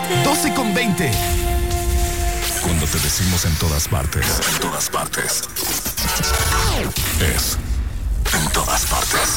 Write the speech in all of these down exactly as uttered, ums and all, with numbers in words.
doce con veinte. Cuando te decimos en todas partes, en todas partes, es en todas partes.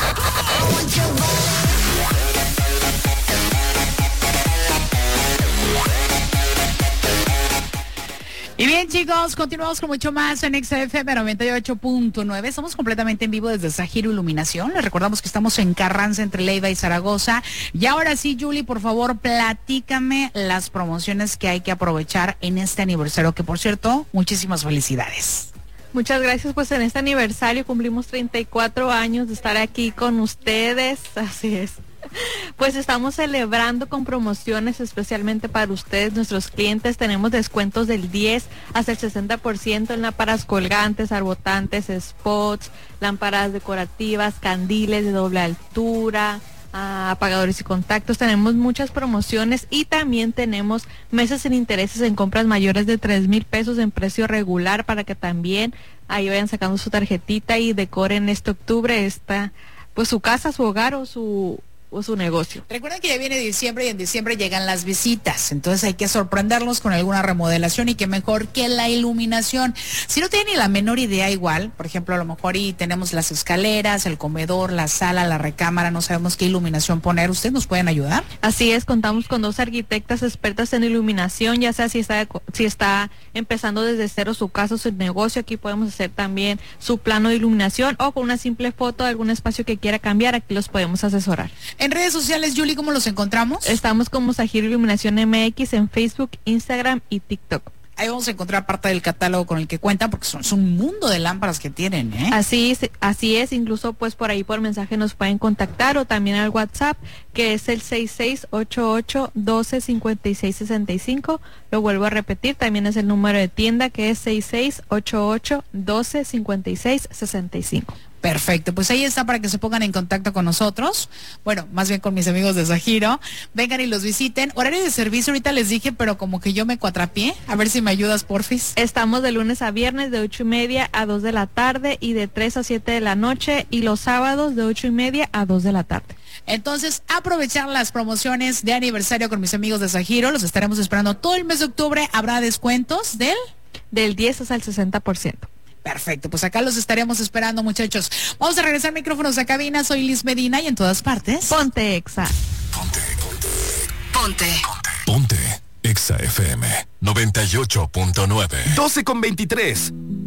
Y bien, chicos, continuamos con mucho más en X F M noventa y ocho punto nueve. Estamos completamente en vivo desde Zahiro Iluminación. Les recordamos que estamos en Carranza, entre Leiva y Zaragoza. Y ahora sí, Julie, por favor, platícame las promociones que hay que aprovechar en este aniversario, que por cierto, muchísimas felicidades. Muchas gracias, pues en este aniversario cumplimos treinta y cuatro años de estar aquí con ustedes, así es. Pues estamos celebrando con promociones especialmente para ustedes, nuestros clientes. Tenemos descuentos del diez hasta el sesenta por ciento en lámparas colgantes, arbotantes, spots, lámparas decorativas, candiles de doble altura, ah, apagadores y contactos. Tenemos muchas promociones y también tenemos meses sin intereses en compras mayores de tres mil pesos en precio regular, para que también ahí vayan sacando su tarjetita y decoren este octubre esta, pues su casa, su hogar o su o su negocio. Recuerden que ya viene diciembre y en diciembre llegan las visitas, entonces hay que sorprenderlos con alguna remodelación, y qué mejor que la iluminación. Si no tienen ni la menor idea, igual, por ejemplo, a lo mejor y tenemos las escaleras, el comedor, la sala, la recámara, no sabemos qué iluminación poner, ¿ustedes nos pueden ayudar? Así es, contamos con dos arquitectas expertas en iluminación, ya sea si está si está empezando desde cero su casa o su negocio. Aquí podemos hacer también su plano de iluminación, o con una simple foto de algún espacio que quiera cambiar, aquí los podemos asesorar. En redes sociales, Julie, ¿cómo los encontramos? Estamos como Zahiro Iluminación M X en Facebook, Instagram y TikTok. Ahí vamos a encontrar parte del catálogo con el que cuentan, porque son, son un mundo de lámparas que tienen, ¿eh? Así es, así es, incluso pues por ahí por mensaje nos pueden contactar, o también al WhatsApp, que es el seis seis ocho ocho, doce, cincuenta y seis, sesenta y cinco. Lo vuelvo a repetir, también es el número de tienda, que es seis seis ocho ocho, doce, cincuenta y seis, sesenta y cinco. Perfecto, pues ahí está para que se pongan en contacto con nosotros, bueno, más bien con mis amigos de Zahiro, vengan y los visiten. Horario de servicio ahorita les dije, pero como que yo me cuatrapié, a ver si me ayudas, porfis. Estamos de lunes a viernes de ocho y media a dos de la tarde y de tres a siete de la noche, y los sábados de ocho y media a dos de la tarde. Entonces, aprovechar las promociones de aniversario con mis amigos de Zahiro, los estaremos esperando todo el mes de octubre. Habrá descuentos del... del diez hasta el sesenta por ciento. Perfecto, pues acá los estaremos esperando, muchachos. Vamos a regresar micrófonos a cabina. Soy Liz Medina y en todas partes Ponte Exa. Ponte, ponte. Ponte. Ponte. Ponte. Exa F M noventa y ocho punto nueve. doce con veintitrés.